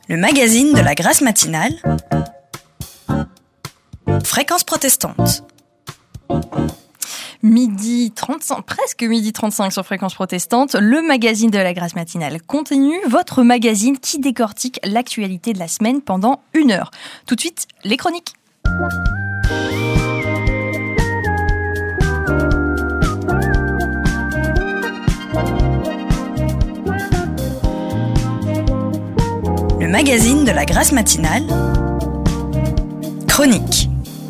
Le magazine de la Grâce matinale, Fréquence protestante. Midi 35, presque midi 35 sur Fréquence protestante, le magazine de la Grâce matinale continue, votre magazine qui décortique l'actualité de la semaine pendant 1 heure. Tout de suite, les chroniques. Le magazine de la Grâce matinale, chronique.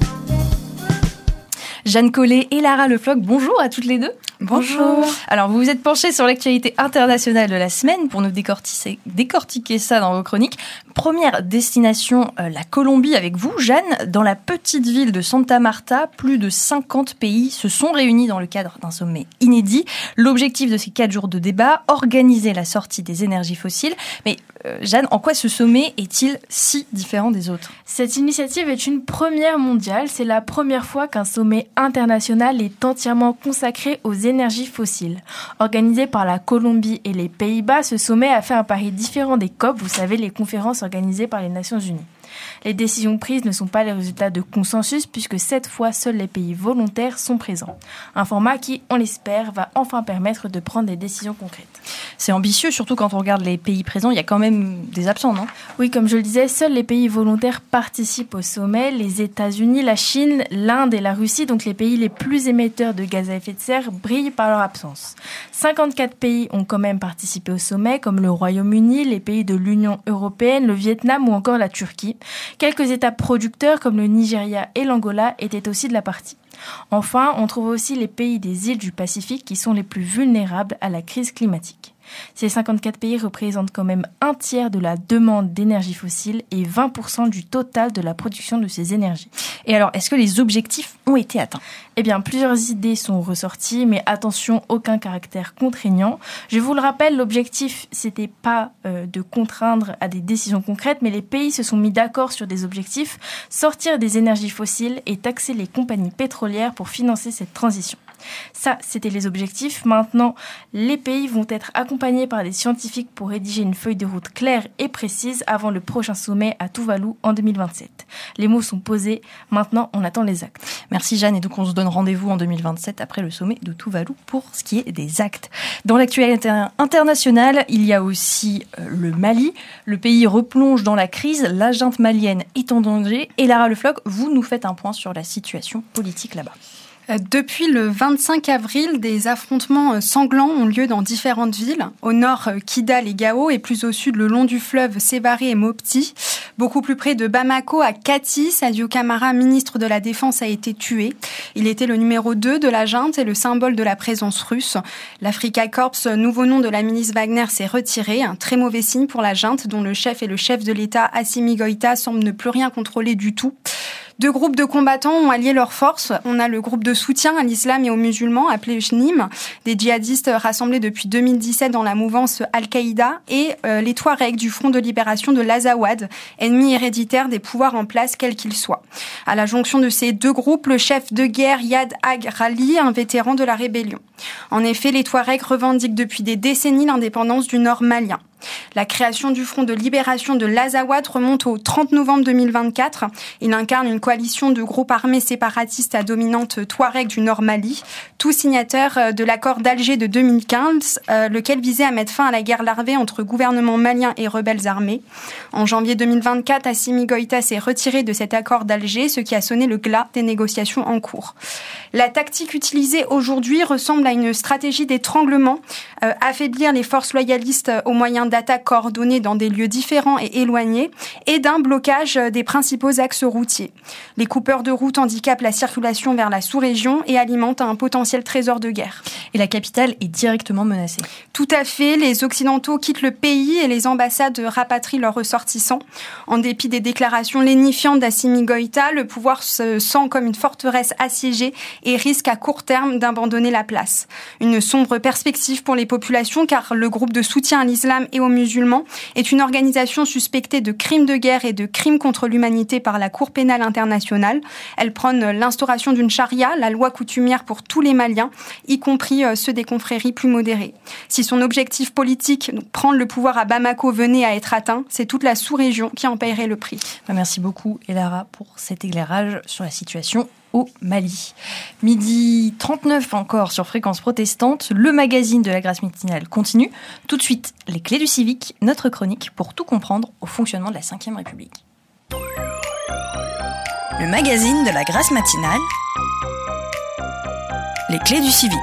Jeanne Collet et Lara Lefloc, bonjour à toutes les deux. Bonjour. Alors, vous vous êtes penchées sur l'actualité internationale de la semaine pour nous décortiquer ça dans vos chroniques. Première destination, la Colombie avec vous, Jeanne. Dans la petite ville de Santa Marta, plus de 50 pays se sont réunis dans le cadre d'un sommet inédit. L'objectif de ces 4 jours de débat, organiser la sortie des énergies fossiles. Mais Jeanne, en quoi ce sommet est-il si différent des autres ? Cette initiative est une première mondiale. C'est la première fois qu'un sommet international est entièrement consacré aux énergies fossiles. Organisé par la Colombie et les Pays-Bas, ce sommet a fait un pari différent des COP, vous savez, les conférences organisées par les Nations Unies. Les décisions prises ne sont pas les résultats de consensus puisque cette fois, seuls les pays volontaires sont présents. Un format qui, on l'espère, va enfin permettre de prendre des décisions concrètes. C'est ambitieux, surtout quand on regarde les pays présents, il y a quand même des absents, non ? Oui, comme je le disais, seuls les pays volontaires participent au sommet. Les États-Unis, la Chine, l'Inde et la Russie, donc les pays les plus émetteurs de gaz à effet de serre, brillent par leur absence. 54 pays ont quand même participé au sommet, comme le Royaume-Uni, les pays de l'Union européenne, le Vietnam ou encore la Turquie. Quelques États producteurs comme le Nigeria et l'Angola étaient aussi de la partie. Enfin, on trouve aussi les pays des îles du Pacifique qui sont les plus vulnérables à la crise climatique. Ces 54 pays représentent quand même 1/3 de la demande d'énergie fossile et 20% du total de la production de ces énergies. Et alors, est-ce que les objectifs ont été atteints ? Eh bien, plusieurs idées sont ressorties, mais attention, aucun caractère contraignant. Je vous le rappelle, l'objectif, c'était pas de contraindre à des décisions concrètes, mais les pays se sont mis d'accord sur des objectifs, sortir des énergies fossiles et taxer les compagnies pétrolières pour financer cette transition. Ça, c'était les objectifs. Maintenant, les pays vont être accompagnés par des scientifiques pour rédiger une feuille de route claire et précise avant le prochain sommet à Tuvalu en 2027. Les mots sont posés, maintenant on attend les actes. Merci Jeanne, et donc on se donne rendez-vous en 2027 après le sommet de Tuvalu pour ce qui est des actes. Dans l'actualité internationale, il y a aussi le Mali. Le pays replonge dans la crise, la junte malienne est en danger. Et Lara Lefloc, vous nous faites un point sur la situation politique là-bas. Depuis le 25 avril, des affrontements sanglants ont lieu dans différentes villes. Au nord, Kidal et Gao, et plus au sud, le long du fleuve, Sévaré et Mopti. Beaucoup plus près de Bamako, à Kati, Sadio Camara, ministre de la Défense, a été tué. Il était le numéro 2 de la junte et le symbole de la présence russe. L'Afrika Korps, nouveau nom de la milice Wagner, s'est retiré. Un très mauvais signe pour la junte, dont le chef et le chef de l'État, Assimi Goïta, semblent ne plus rien contrôler du tout. 2 groupes de combattants ont allié leurs forces. On a le groupe de soutien à l'islam et aux musulmans, appelé JNIM, des djihadistes rassemblés depuis 2017 dans la mouvance Al-Qaïda, et les Touaregs du Front de libération de l'Azawad, ennemi héréditaire des pouvoirs en place, quels qu'ils soient. À la jonction de ces 2 groupes, le chef de guerre Yad Ag Rali, un vétéran de la rébellion. En effet, les Touaregs revendiquent depuis des décennies l'indépendance du nord malien. La création du Front de libération de l'Azawad remonte au 30 novembre 2024. Il incarne une coalition de groupes armés séparatistes à dominante touareg du Nord Mali, tous signataires de l'accord d'Alger de 2015, lequel visait à mettre fin à la guerre larvée entre gouvernement malien et rebelles armés. En janvier 2024, Assimi Goïta s'est retiré de cet accord d'Alger, ce qui a sonné le glas des négociations en cours. La tactique utilisée aujourd'hui ressemble à une stratégie d'étranglement, affaiblir les forces loyalistes au moyen d'attaques coordonnées dans des lieux différents et éloignés, et d'un blocage des principaux axes routiers. Les coupeurs de route handicapent la circulation vers la sous-région et alimentent un potentiel trésor de guerre. Et la capitale est directement menacée. Tout à fait, les Occidentaux quittent le pays et les ambassades rapatrient leurs ressortissants. En dépit des déclarations lénifiantes d'Assimi Goïta, le pouvoir se sent comme une forteresse assiégée et risque à court terme d'abandonner la place. Une sombre perspective pour les populations, car le groupe de soutien à l'islam et aux musulmans est une organisation suspectée de crimes de guerre et de crimes contre l'humanité par la Cour pénale internationale. Elle prône l'instauration d'une charia, la loi coutumière pour tous les Maliens, maliens, y compris ceux des confréries plus modérées. Si son objectif politique, donc prendre le pouvoir à Bamako, venait à être atteint, c'est toute la sous-région qui en paierait le prix. Merci beaucoup, Elara, pour cet éclairage sur la situation au Mali. 12h39 encore sur Fréquence Protestante, le magazine de la Grâce matinale continue. Tout de suite, les clés du civique, notre chronique pour tout comprendre au fonctionnement de la Ve République. Le magazine de la Grâce matinale, les clés du civique.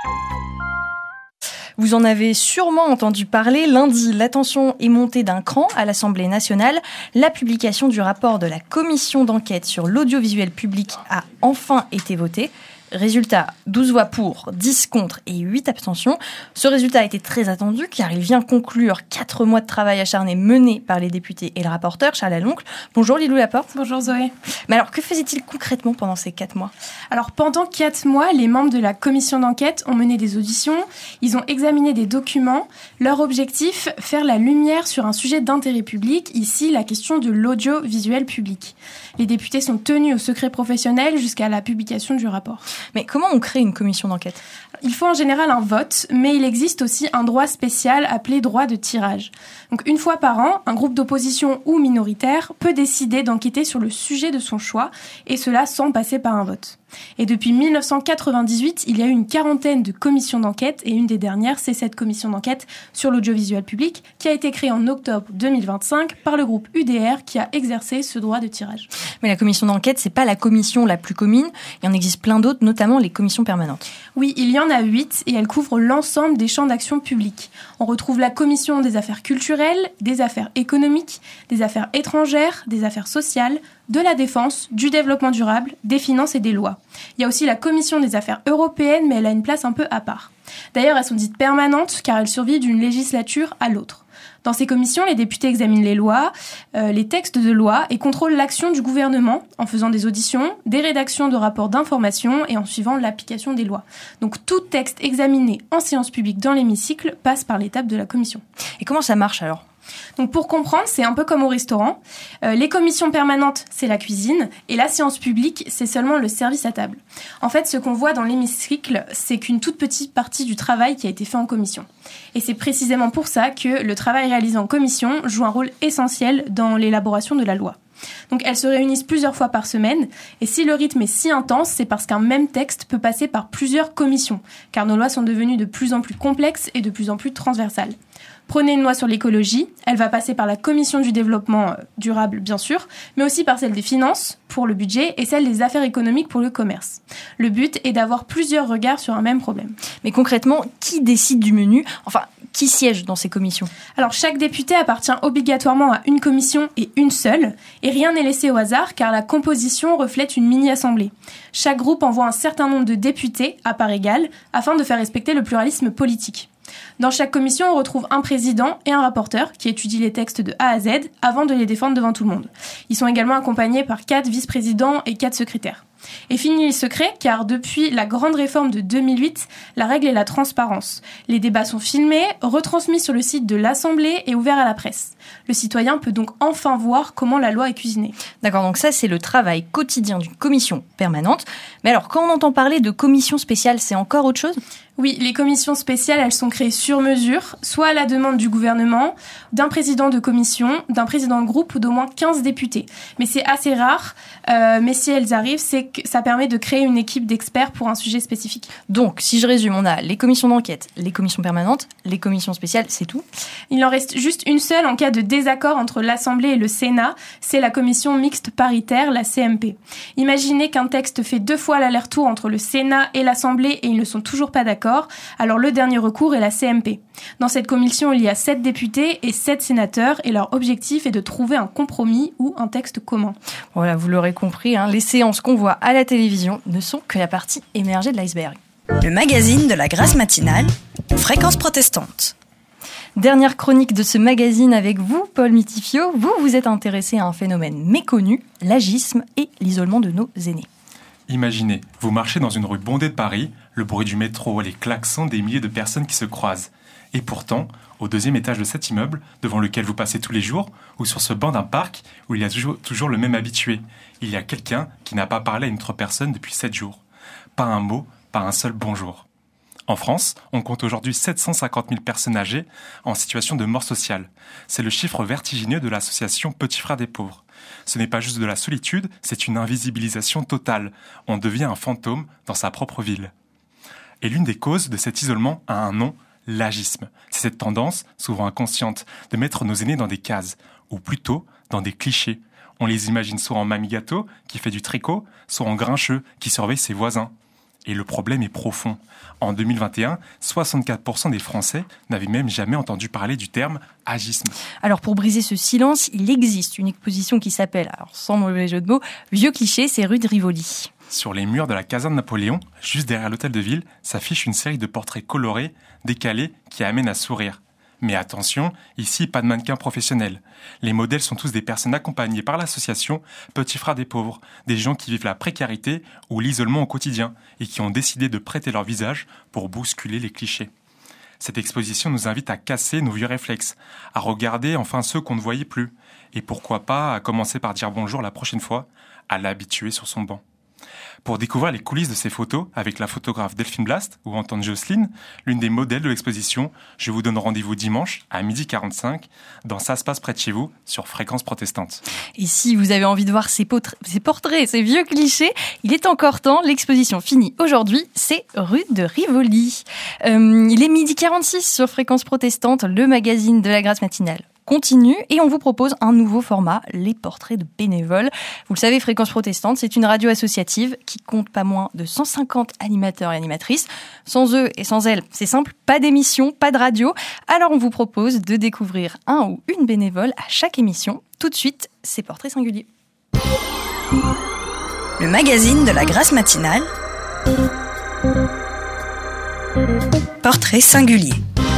Vous en avez sûrement entendu parler. Lundi, l'attention est montée d'un cran à l'Assemblée nationale. La publication du rapport de la commission d'enquête sur l'audiovisuel public a enfin été votée. Résultat, 12 voix pour, 10 contre et 8 abstentions. Ce résultat a été très attendu car il vient conclure 4 mois de travail acharné menés par les députés et le rapporteur, Charles Aloncle. Bonjour Lilou Laporte. Bonjour Zoé. Mais alors, que faisait-il concrètement pendant ces 4 mois ? Alors pendant 4 mois, les membres de la commission d'enquête ont mené des auditions, ils ont examiné des documents. Leur objectif, faire la lumière sur un sujet d'intérêt public, ici la question de l'audiovisuel public. Les députés sont tenus au secret professionnel jusqu'à la publication du rapport. Mais comment on crée une commission d'enquête ? Il faut en général un vote, mais il existe aussi un droit spécial appelé droit de tirage. Donc une fois par an, un groupe d'opposition ou minoritaire peut décider d'enquêter sur le sujet de son choix, et cela sans passer par un vote. Et depuis 1998, il y a eu une quarantaine de commissions d'enquête, et une des dernières, c'est cette commission d'enquête sur l'audiovisuel public, qui a été créée en octobre 2025 par le groupe UDR, qui a exercé ce droit de tirage. Mais la commission d'enquête, c'est pas la commission la plus commune, il y en existe plein d'autres, notamment les commissions permanentes. Oui, il y en a 8, et elles couvrent l'ensemble des champs d'action publique. On retrouve la commission des affaires culturelles, des affaires économiques, des affaires étrangères, des affaires sociales, de la défense, du développement durable, des finances et des lois. Il y a aussi la commission des affaires européennes, mais elle a une place un peu à part. D'ailleurs, elles sont dites permanentes car elles survivent d'une législature à l'autre. Dans ces commissions, les députés examinent les lois, les textes de loi et contrôlent l'action du gouvernement en faisant des auditions, des rédactions de rapports d'information et en suivant l'application des lois. Donc tout texte examiné en séance publique dans l'hémicycle passe par l'étape de la commission. Et comment ça marche alors ? Donc pour comprendre, c'est un peu comme au restaurant. Les commissions permanentes, c'est la cuisine, et la séance publique, c'est seulement le service à table. En fait, ce qu'on voit dans l'hémicycle, c'est qu'une toute petite partie du travail qui a été fait en commission. Et c'est précisément pour ça que le travail réalisé en commission joue un rôle essentiel dans l'élaboration de la loi. Donc elles se réunissent plusieurs fois par semaine, et si le rythme est si intense, c'est parce qu'un même texte peut passer par plusieurs commissions, car nos lois sont devenues de plus en plus complexes et de plus en plus transversales. Prenez une loi sur l'écologie, elle va passer par la commission du développement durable, bien sûr, mais aussi par celle des finances, pour le budget, et celle des affaires économiques pour le commerce. Le but est d'avoir plusieurs regards sur un même problème. Mais concrètement, qui décide du menu ? Enfin, qui siège dans ces commissions ? Alors, chaque député appartient obligatoirement à une commission et une seule, et rien n'est laissé au hasard car la composition reflète une mini-assemblée. Chaque groupe envoie un certain nombre de députés, à part égale, afin de faire respecter le pluralisme politique. Dans chaque commission, on retrouve un président et un rapporteur qui étudient les textes de A à Z avant de les défendre devant tout le monde. Ils sont également accompagnés par 4 vice-présidents et 4 secrétaires. Et fini les secrets, car depuis la grande réforme de 2008, la règle est la transparence. Les débats sont filmés, retransmis sur le site de l'Assemblée et ouverts à la presse. Le citoyen peut donc enfin voir comment la loi est cuisinée. D'accord, donc ça c'est le travail quotidien d'une commission permanente. Mais alors, quand on entend parler de commission spéciale, c'est encore autre chose ? Oui, les commissions spéciales, elles sont créées sur mesure, soit à la demande du gouvernement, d'un président de commission, d'un président de groupe ou d'au moins 15 députés. Mais c'est assez rare, mais si elles arrivent, c'est que ça permet de créer une équipe d'experts pour un sujet spécifique. Donc, si je résume, on a les commissions d'enquête, les commissions permanentes, les commissions spéciales, c'est tout ? Il en reste juste une seule en cas de désaccord entre l'Assemblée et le Sénat, c'est la commission mixte paritaire, la CMP. Imaginez qu'un texte fait 2 fois l'aller-retour entre le Sénat et l'Assemblée et ils ne sont toujours pas d'accord. Alors le dernier recours est la CMP. Dans cette commission, il y a 7 députés et 7 sénateurs et leur objectif est de trouver un compromis ou un texte commun. Voilà, vous l'aurez compris, les séances qu'on voit à la télévision ne sont que la partie émergée de l'iceberg. Le magazine de la Grâce matinale, Fréquence Protestante. Dernière chronique de ce magazine avec vous, Paul Mitifio. Vous êtes intéressé à un phénomène méconnu, l'agisme et l'isolement de nos aînés. Imaginez, vous marchez dans une rue bondée de Paris, le bruit du métro, les klaxons des milliers de personnes qui se croisent. Et pourtant, au 2e étage de cet immeuble, devant lequel vous passez tous les jours, ou sur ce banc d'un parc où il y a toujours le même habitué, il y a quelqu'un qui n'a pas parlé à une autre personne depuis 7 jours. Pas un mot, pas un seul bonjour. En France, on compte aujourd'hui 750 000 personnes âgées en situation de mort sociale. C'est le chiffre vertigineux de l'association Petits Frères des Pauvres. Ce n'est pas juste de la solitude, c'est une invisibilisation totale. On devient un fantôme dans sa propre ville. Et l'une des causes de cet isolement a un nom, l'agisme. C'est cette tendance, souvent inconsciente, de mettre nos aînés dans des cases, ou plutôt dans des clichés. On les imagine soit en mamie gâteau, qui fait du tricot, soit en grincheux, qui surveille ses voisins. Et le problème est profond. En 2021, 64% des Français n'avaient même jamais entendu parler du terme agisme. Alors pour briser ce silence, il existe une exposition qui s'appelle, alors sans mauvais jeu de mots, Vieux clichés, c'est rue de Rivoli. Sur les murs de la caserne Napoléon, juste derrière l'hôtel de ville, s'affiche une série de portraits colorés, décalés, qui amènent à sourire. Mais attention, ici, pas de mannequins professionnels. Les modèles sont tous des personnes accompagnées par l'association Petits Frères des Pauvres, des gens qui vivent la précarité ou l'isolement au quotidien et qui ont décidé de prêter leur visage pour bousculer les clichés. Cette exposition nous invite à casser nos vieux réflexes, à regarder enfin ceux qu'on ne voyait plus, et pourquoi pas à commencer par dire bonjour la prochaine fois à l'habitué sur son banc. Pour découvrir les coulisses de ces photos avec la photographe Delphine Blast ou Antoine Jocelyne, l'une des modèles de l'exposition, je vous donne rendez-vous dimanche à 12h45 dans Ça se passe près de chez vous sur Fréquence Protestante. Et si vous avez envie de voir ces portraits, ces vieux clichés, il est encore temps. L'exposition finit aujourd'hui, c'est rue de Rivoli. Il est 12h46 sur Fréquence Protestante, le magazine de la Grâce matinale continue et on vous propose un nouveau format, les portraits de bénévoles. Vous le savez, Fréquence Protestante, c'est une radio associative qui compte pas moins de 150 animateurs et animatrices. Sans eux et sans elles, c'est simple, pas d'émission, pas de radio. Alors on vous propose de découvrir un ou une bénévole à chaque émission. Tout de suite, c'est Portraits singuliers. Le magazine de la Grâce matinale. Portraits singuliers.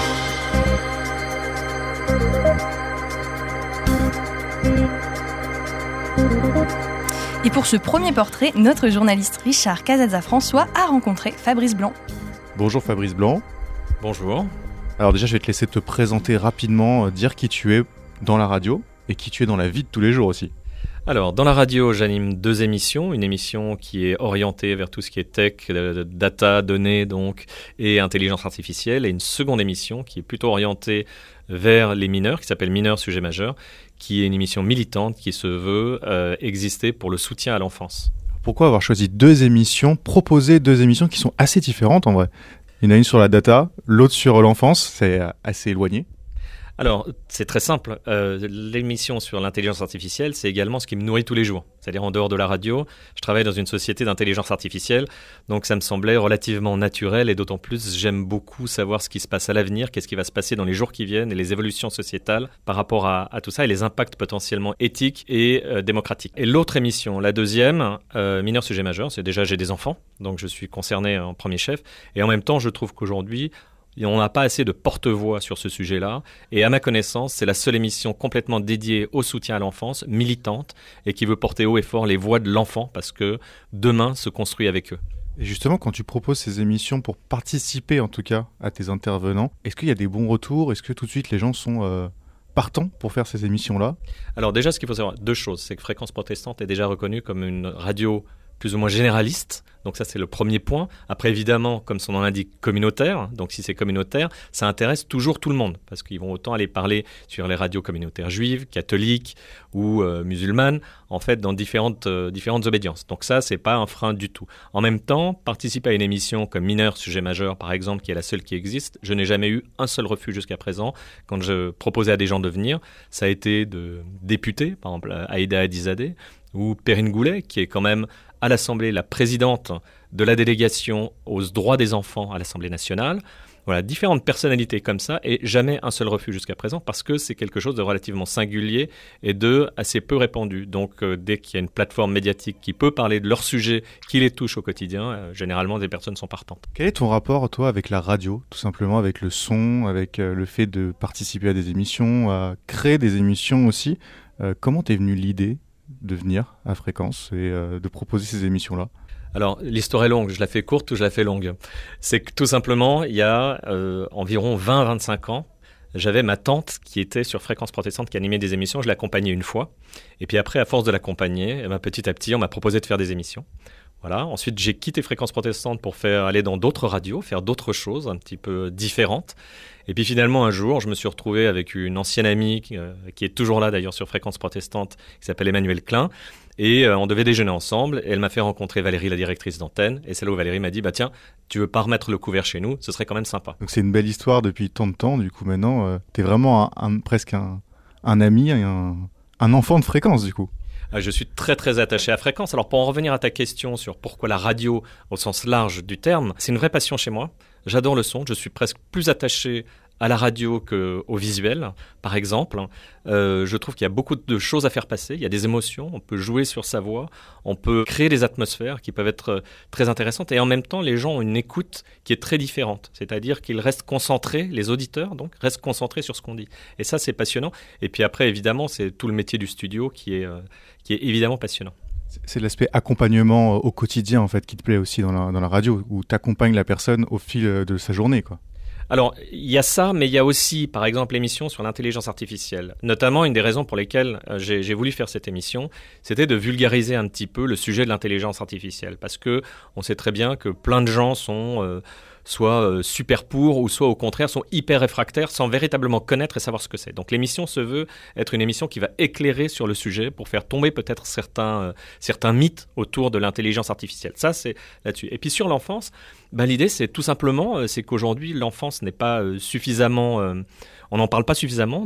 Et pour ce premier portrait, notre journaliste Richard Casazza-François a rencontré Fabrice Blanc. Bonjour Fabrice Blanc. Bonjour. Alors déjà, je vais te laisser te présenter rapidement, dire qui tu es dans la radio et qui tu es dans la vie de tous les jours aussi. Alors, dans la radio, j'anime 2 émissions. Une émission qui est orientée vers tout ce qui est tech, data, données donc, et intelligence artificielle. Et une seconde émission qui est plutôt orientée vers les mineurs, qui s'appelle Mineurs, sujet majeur, qui est une émission militante qui se veut exister pour le soutien à l'enfance. Pourquoi avoir choisi 2 émissions, proposer 2 émissions qui sont assez différentes en vrai ? Il y en a une sur la data, l'autre sur l'enfance, c'est assez éloigné. Alors, c'est très simple. L'émission sur l'intelligence artificielle, c'est également ce qui me nourrit tous les jours. C'est-à-dire, en dehors de la radio, je travaille dans une société d'intelligence artificielle, donc ça me semblait relativement naturel et d'autant plus, j'aime beaucoup savoir ce qui se passe à l'avenir, qu'est-ce qui va se passer dans les jours qui viennent et les évolutions sociétales par rapport à tout ça et les impacts potentiellement éthiques et démocratiques. Et l'autre émission, la deuxième, Mineurs, sujet majeur, c'est déjà j'ai des enfants, donc je suis concerné en premier chef. Et en même temps, je trouve qu'aujourd'hui, on n'a pas assez de porte-voix sur ce sujet-là. Et à ma connaissance, c'est la seule émission complètement dédiée au soutien à l'enfance, militante, et qui veut porter haut et fort les voix de l'enfant, parce que demain se construit avec eux. Et justement, quand tu proposes ces émissions pour participer, en tout cas, à tes intervenants, est-ce qu'il y a des bons retours ? Est-ce que tout de suite, les gens sont partants pour faire ces émissions-là ? Alors déjà, ce qu'il faut savoir, 2 choses. C'est que Fréquence Protestante est déjà reconnue comme une radio plus ou moins généraliste, donc ça c'est le premier point. Après évidemment, comme son nom l'indique, communautaire, donc si c'est communautaire, ça intéresse toujours tout le monde, parce qu'ils vont autant aller parler sur les radios communautaires juives, catholiques ou musulmanes, en fait dans différentes obédiences. Donc ça, c'est pas un frein du tout. En même temps, participer à une émission comme Mineurs, sujet majeur par exemple, qui est la seule qui existe, je n'ai jamais eu un seul refus jusqu'à présent. Quand je proposais à des gens de venir, ça a été de députés, par exemple Aïda Hadizadeh, ou Perrine Goulet, qui est quand même à l'Assemblée la présidente de la délégation aux droits des enfants à l'Assemblée nationale. Voilà, différentes personnalités comme ça, et jamais un seul refus jusqu'à présent, parce que c'est quelque chose de relativement singulier et de assez peu répandu. Donc dès qu'il y a une plateforme médiatique qui peut parler de leur sujet, qui les touche au quotidien, généralement des personnes sont partantes. Quel est ton rapport, toi, avec la radio, tout simplement, avec le son, avec le fait de participer à des émissions, à créer des émissions aussi ? Comment t'es venue l'idée de venir à Fréquence et de proposer ces émissions-là ? Alors, l'histoire est longue, je la fais courte ou je la fais longue. C'est que tout simplement, il y a environ 20-25 ans, j'avais ma tante qui était sur Fréquence Protestante, qui animait des émissions, je l'accompagnais une fois. Et puis après, à force de l'accompagner, petit à petit, on m'a proposé de faire des émissions. Voilà. Ensuite, j'ai quitté Fréquence Protestante pour aller dans d'autres radios, faire d'autres choses un petit peu différentes. Et puis finalement, un jour, je me suis retrouvé avec une ancienne amie qui est toujours là d'ailleurs sur Fréquence Protestante, qui s'appelle Emmanuelle Klein. Et on devait déjeuner ensemble. Et elle m'a fait rencontrer Valérie, la directrice d'antenne. Et c'est là où Valérie m'a dit, tiens, tu veux pas remettre le couvert chez nous? Ce serait quand même sympa. Donc c'est une belle histoire depuis tant de temps. Du coup, maintenant, t'es vraiment presque un ami, un enfant de Fréquence, du coup. Je suis très très attaché à Fréquence. Alors pour en revenir à ta question sur pourquoi la radio au sens large du terme, c'est une vraie passion chez moi. J'adore le son, je suis presque plus attaché à la radio qu'au visuel, par exemple. Je trouve qu'il y a beaucoup de choses à faire passer, il y a des émotions, on peut jouer sur sa voix, on peut créer des atmosphères qui peuvent être très intéressantes et en même temps les gens ont une écoute qui est très différente, c'est-à-dire qu'ils restent concentrés, les auditeurs donc restent concentrés sur ce qu'on dit. Et ça c'est passionnant. Et puis après évidemment c'est tout le métier du studio qui est évidemment passionnant. C'est l'aspect accompagnement au quotidien en fait qui te plaît aussi dans la radio, où tu accompagnes la personne au fil de sa journée, quoi. Alors, il y a ça, mais il y a aussi, par exemple, l'émission sur l'intelligence artificielle. Notamment, une des raisons pour lesquelles j'ai voulu faire cette émission, c'était de vulgariser un petit peu le sujet de l'intelligence artificielle. Parce que on sait très bien que plein de gens sont soit super pour, ou soit au contraire sont hyper réfractaires sans véritablement connaître et savoir ce que c'est. Donc l'émission se veut être une émission qui va éclairer sur le sujet pour faire tomber peut-être certains mythes autour de l'intelligence artificielle. Ça, c'est là-dessus. Et puis sur l'enfance, l'idée, c'est tout simplement, c'est qu'aujourd'hui, l'enfance n'est pas suffisamment... on n'en parle pas suffisamment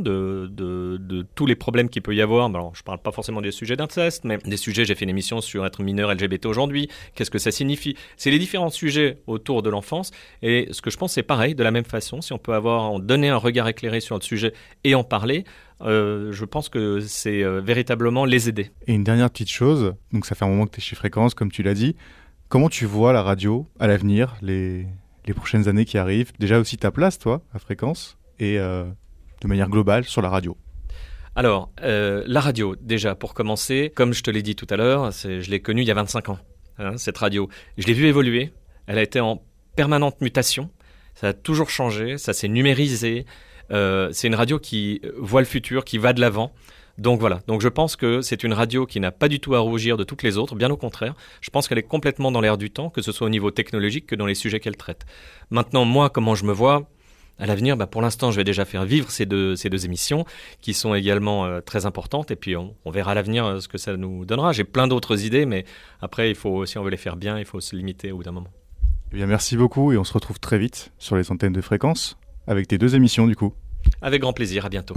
de tous les problèmes qu'il peut y avoir. Alors, je ne parle pas forcément des sujets d'inceste, mais des sujets, j'ai fait une émission sur être mineur LGBT aujourd'hui, qu'est-ce que ça signifie. C'est les différents sujets autour de l'enfance. Et ce que je pense, c'est pareil, de la même façon, si on peut donner un regard éclairé sur le sujet et en parler, je pense que c'est véritablement les aider. Et une dernière petite chose, donc ça fait un moment que tu es chez Fréquence, comme tu l'as dit. Comment tu vois la radio à l'avenir, les prochaines années qui arrivent? Déjà aussi ta place, toi, à Fréquence, et de manière globale sur la radio. Alors, la radio, déjà, pour commencer, comme je te l'ai dit tout à l'heure, je l'ai connue il y a 25 ans, cette radio. Je l'ai vue évoluer, elle a été en permanente mutation, ça a toujours changé, ça s'est numérisé, c'est une radio qui voit le futur, qui va de l'avant. Donc voilà, donc je pense que c'est une radio qui n'a pas du tout à rougir de toutes les autres, bien au contraire. Je pense qu'elle est complètement dans l'air du temps, que ce soit au niveau technologique que dans les sujets qu'elle traite. Maintenant, moi, comment je me vois à l'avenir, pour l'instant, je vais déjà faire vivre ces deux émissions qui sont également très importantes. Et puis, on verra à l'avenir ce que ça nous donnera. J'ai plein d'autres idées, mais après, si on veut les faire bien, il faut se limiter au bout d'un moment. Eh bien, merci beaucoup et on se retrouve très vite sur les antennes de Fréquence avec tes 2 émissions du coup. Avec grand plaisir, à bientôt.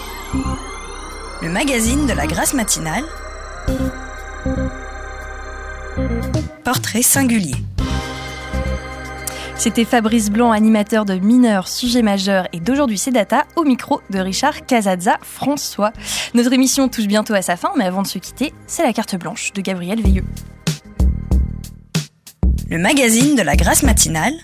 Le magazine de la Grâce matinale. Portrait singulier. C'était Fabrice Blanc, animateur de Mineurs, Sujets majeurs et d'Aujourd'hui c'est Data, au micro de Richard Casazza-François. Notre émission touche bientôt à sa fin, mais avant de se quitter, c'est la carte blanche de Gabriel Veilleux. Le magazine de la Grâce matinale.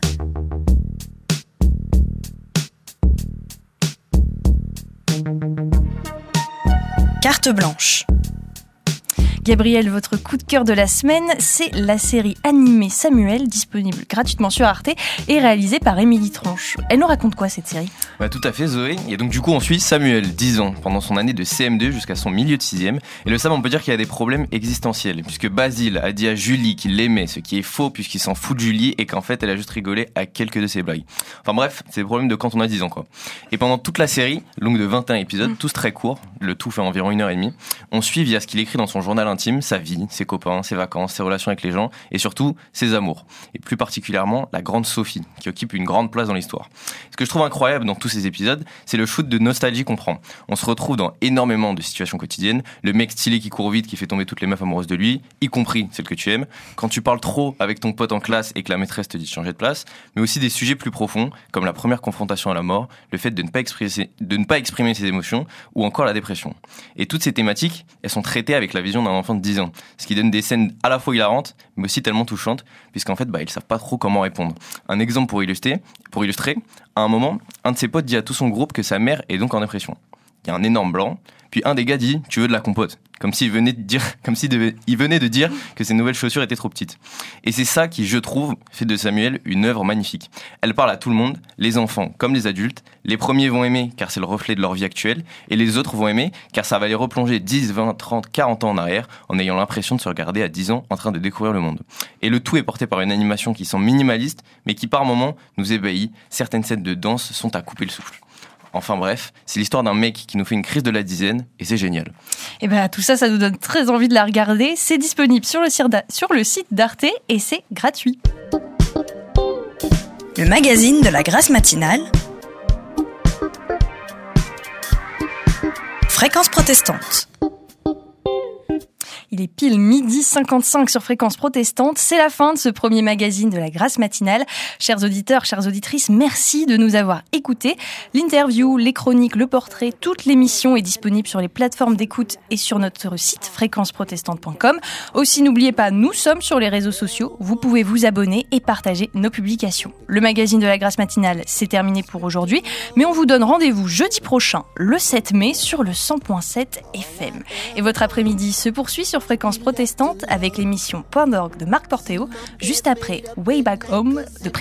Carte blanche. Gabriel, votre coup de cœur de la semaine, c'est la série animée Samuel, disponible gratuitement sur Arte et réalisée par Émilie Tronche. Elle nous raconte quoi cette série ? Tout à fait Zoé, et donc du coup on suit Samuel, 10 ans, pendant son année de CM2 jusqu'à son milieu de 6ème, et le Sam on peut dire qu'il y a des problèmes existentiels, puisque Basile a dit à Julie qu'il l'aimait, ce qui est faux puisqu'il s'en fout de Julie et qu'en fait elle a juste rigolé à quelques de ses blagues. Enfin bref, c'est le problème de quand on a 10 ans quoi. Et pendant toute la série, longue de 21 épisodes, tous très courts, le tout fait environ 1h30, on suit via ce qu'il écrit dans son journal intime, sa vie, ses copains, ses vacances, ses relations avec les gens et surtout ses amours. Et plus particulièrement la grande Sophie, qui occupe une grande place dans l'histoire. Ce que je trouve incroyable dans tous ces épisodes, c'est le shoot de nostalgie qu'on prend. On se retrouve dans énormément de situations quotidiennes, le mec stylé qui court vite, qui fait tomber toutes les meufs amoureuses de lui, y compris celles que tu aimes, quand tu parles trop avec ton pote en classe et que la maîtresse te dit de changer de place, mais aussi des sujets plus profonds, comme la première confrontation à la mort, le fait de ne pas exprimer ses émotions, ou encore la dépression. Et toutes ces thématiques, elles sont traitées avec la vision d'un enfant de 10 ans, ce qui donne des scènes à la fois hilarantes, mais aussi tellement touchantes, puisqu'en fait, ils savent pas trop comment répondre. Un exemple pour illustrer, à un moment, un de ses potes dit à tout son groupe que sa mère est donc en dépression. Il y a un énorme blanc. Puis un des gars dit « Tu veux de la compote ?» Comme s'il venait de dire que ses nouvelles chaussures étaient trop petites. Et c'est ça qui, je trouve, fait de Samuel une œuvre magnifique. Elle parle à tout le monde, les enfants comme les adultes. Les premiers vont aimer car c'est le reflet de leur vie actuelle, et les autres vont aimer car ça va les replonger 10, 20, 30, 40 ans en arrière, en ayant l'impression de se regarder à 10 ans en train de découvrir le monde. Et le tout est porté par une animation qui semble minimaliste, mais qui par moments nous ébahit. Certaines scènes de danse sont à couper le souffle. Enfin bref, c'est l'histoire d'un mec qui nous fait une crise de la dizaine et c'est génial. Et tout ça, ça nous donne très envie de la regarder. C'est disponible sur le site d'Arte et c'est gratuit. Le magazine de la Grâce matinale. Fréquence protestante. Il est pile 12h55 sur Fréquence Protestante. C'est la fin de ce premier magazine de la Grâce matinale. Chers auditeurs, chères auditrices, merci de nous avoir écoutés. L'interview, les chroniques, le portrait, toute l'émission est disponible sur les plateformes d'écoute et sur notre site fréquenceprotestante.com. Aussi, n'oubliez pas, nous sommes sur les réseaux sociaux. Vous pouvez vous abonner et partager nos publications. Le magazine de la Grâce matinale, c'est terminé pour aujourd'hui. Mais on vous donne rendez-vous jeudi prochain, le 7 mai, sur le 100.7 FM. Et votre après-midi se poursuit sur Fréquence Protestante avec l'émission Point d'orgue de Marc Portéo, juste après Way Back Home de